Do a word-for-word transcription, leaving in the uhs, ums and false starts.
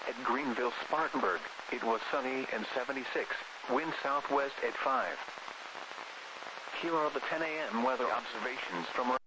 At Greenville, Spartanburg, it was sunny and seventy-six, wind southwest at five. Here are the ten A M weather observations from